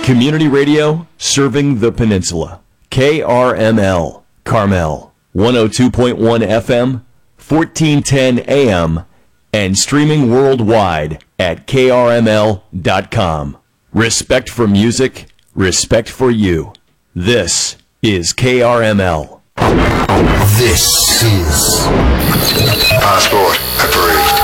Community radio serving the peninsula. KRML, Carmel, 102.1 FM, 1410 AM, and streaming worldwide at krml.com. Respect for music, respect for you. This is KRML. This is Passport Approved.